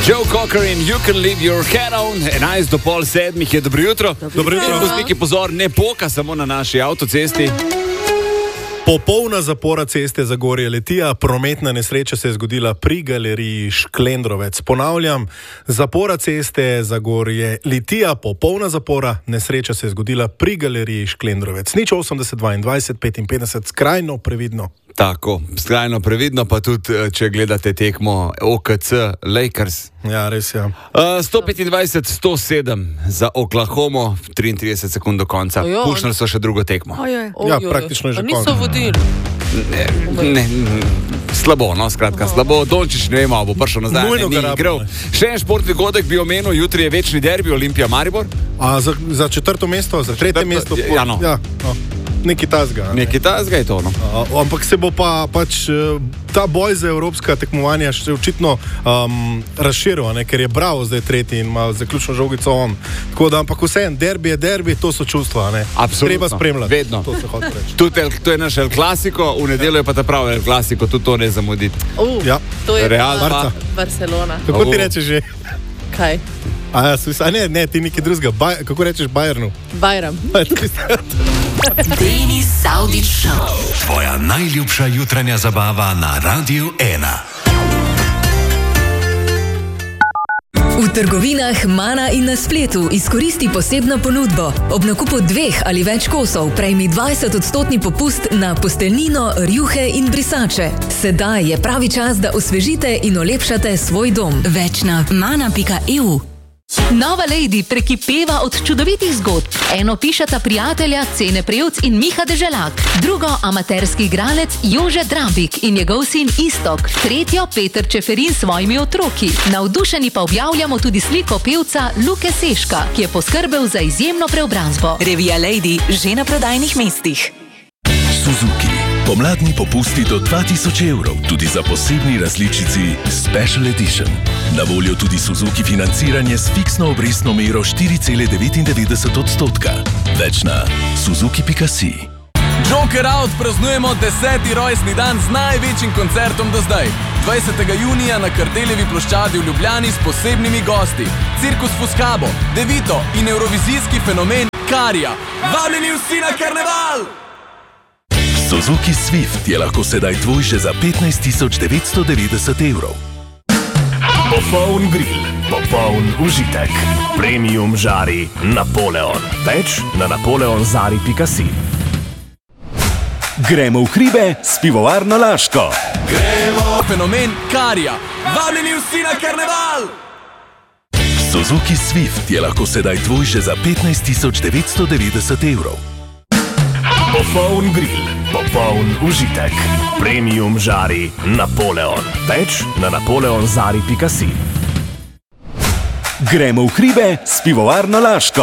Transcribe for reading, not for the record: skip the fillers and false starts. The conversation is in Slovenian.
Joe Cocker in You Can Leave Your Head On, 11 do pol 7 je dobro jutro. Dobro jutro. Vozniki, pozor, ne poka samo na naši avtocesti. Popolna zapora ceste Zagorje-Litija, prometna nesreča se je zgodila pri galeriji Šklendrovec. Ponavljam, zapora ceste Zagorje-Litija, popolna zapora, nesreča se je zgodila pri galeriji Šklendrovec. 080 22 55, skrajno previdno. Tako, skrajno previdno, pa tudi, če gledate tekmo OKC Lakers. Ja, res je. 125-107 za Oklahomo, 33 sekund do konca. Puščali so še drugo tekmo. Ja, praktično je že konec. Niso vodili. Ne, slabo, no, skratka, slabo. Dončić, ne vemo, bo prišel nazaj. Nujno ga rabimo. Še en športni dogodek bi omenil, jutri je večni derbi Olimpija-Maribor. A za četrto mesto, za tretje mesto? Ja, no. Nekaj tazga. Nekaj tazga je to, no. Ampak se bo pač ta boj za evropska tekmovanja še očitno razširil, ker je Bravo zdaj tretji in ima zaključno žogico on. Tako da, ampak vseeno, derbi je derbi, to so čustva, ne? Absolutno. Treba spremljati. Vedno. To se hoče reči. To je naš El Clasico, v nedeljo je pa ta pravi El Clasico, tudi to ne zamuditi. Ja. To je Real pa Barcelona. Kako ti rečeš že? Kaj? Ne, ti nekaj drugega. Kako rečeš Bayernu? Bajram. Denis Saudić Show. Tvoja najljubša jutranja zabava na Radiu 1. V trgovinah Mana in na spletu izkoristi posebno ponudbo. Ob nakupu 2 ali več kosov prejmi 20% popust na posteljnino, rjuhe in brisače. Sedaj je pravi čas, da osvežite in olepšate svoj dom. Več na mana.eu. Nova Lady prekipeva od čudovitih zgodb. Eno pišeta prijatelja Cene Prevc in Miha Deželak, drugo amaterski igralec Jože Drambik in njegov sin Istok, tretjo Peter Čeferin s svojimi otroki. Navdušeni pa objavljamo tudi sliko pevca Luke Seška, ki je poskrbel za izjemno preobrazbo. Revija Lady že na prodajnih mestih. Suzuki. Pomladni popusti do 2000 evrov, tudi za posebni različici Special Edition. Na voljo tudi Suzuki financiranje s fiksno obrestno mero 4,99%. Več na suzuki.si. Joker Out praznujemo 10. rojstni dan z največjim koncertom do zdaj. 20. junija na Kardeljevi ploščadi v Ljubljani s posebnimi gosti. Cirkus Fuscabo, Devito in evrovizijski fenomen Karija. Vabljeni vsi na karneval! Suzuki Swift je lahko sedaj tvoj že za 15.990 evrov. Popoln grill, popoln užitek. Premium žari Napoleon. Več na napoleonzari.si. Gremo v hribe s pivovarno Laško. Gremo! Fenomen Karija. Vabljeni vsi na karneval! Suzuki Swift je lahko sedaj tvoj že za 15.990 evrov. Popoln grill, popoln užitek. Premium žari Napoleon. Več na napoleonzari.si. Gremo v hribe s pivovarno Laško.